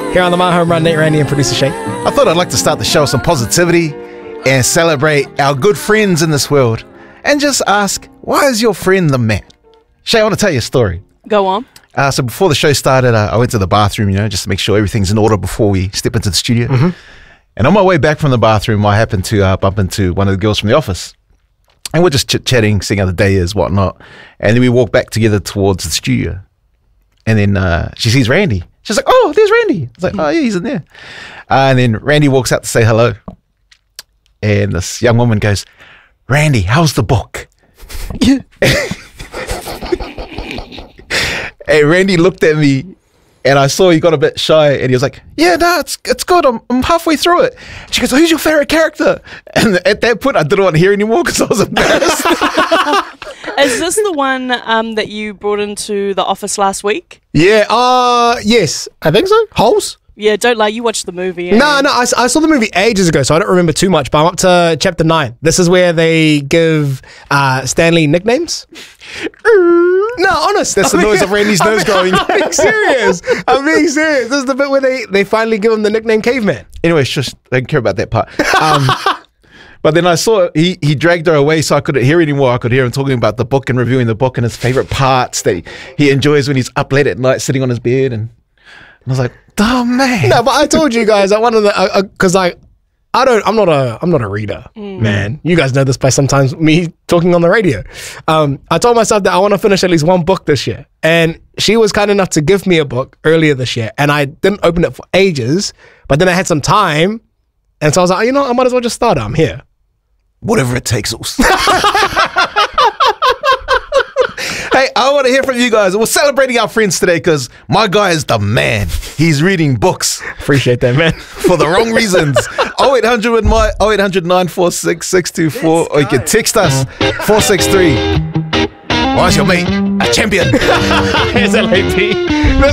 Here on the My Home Run, Nate Randy and producer Shane. I thought I'd like to start the show with some positivity and celebrate our good friends in this world and just ask, why is your friend the man? Shay, I want to tell you a story. Go on. So before the show started, I went to the bathroom, just to make sure everything's in order before we step into the studio. Mm-hmm. And on my way back from the bathroom, I happened to bump into one of the girls from the office. And we're just chit-chatting, seeing how the day is, whatnot. And then we walk back together towards the studio. And then she sees Randy. She's like, oh, there's Randy. I was like, oh, yeah, he's in there. And then Randy walks out to say hello. And this young woman goes, Randy, how's the book? And Randy looked at me, and I saw he got a bit shy, and he was like, yeah, no, it's good. I'm halfway through it. She goes, oh, who's your favorite character? And at that point, I didn't want to hear anymore because I was embarrassed. Is this the one that you brought into the office last week? Yeah, yes, I think so. Holes? Yeah, don't lie, you watched the movie. No, I saw the movie ages ago, so I don't remember too much, but I'm up to chapter 9. This is where they give Stanley nicknames. No, honest. That's the noise of Randy's nose growing. I'm being serious. This is the bit where they finally give him the nickname Caveman. Anyway, shush, I don't care about that part. But then I saw he dragged her away, so I couldn't hear anymore. I could hear him talking about the book and reviewing the book and his favorite parts that he enjoys when he's up late at night sitting on his bed. And I was like, oh man. No, but I told you guys that one of the because I'm not a reader, man. You guys know this by sometimes me talking on the radio. I told myself that I want to finish at least one book this year, and she was kind enough to give me a book earlier this year, and I didn't open it for ages. But then I had some time, and so I was like, I might as well just start it. I'm here. Whatever it takes. Hey, I want to hear from you guys. We're celebrating our friends today because my guy is the man. He's reading books. Appreciate that, man. For the wrong reasons. 0800 with my 0800 946 624, or you can text us 463. Why's your mate a champion? Here's LAP.